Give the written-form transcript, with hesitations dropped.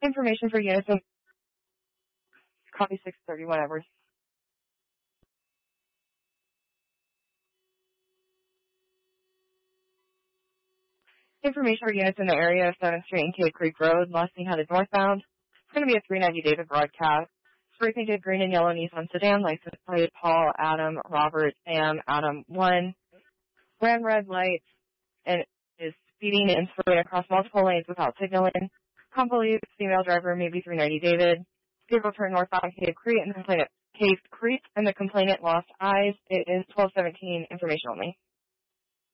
Information for units in copy 630, whatever. Information for units in the area of 7th Street and Cave Creek Road, last seen headed northbound. It's going to be a 390 David broadcast. Spray painted green and yellow Nissan sedan, license plate Paul, Adam, Robert, Sam, Adam 1. Ran red lights and is speeding and slowing across multiple lanes without signaling. Convoluted female driver, maybe 390 David. Vehicle turned northbound Cave Creek and the complainant lost eyes. It is 1217, information only.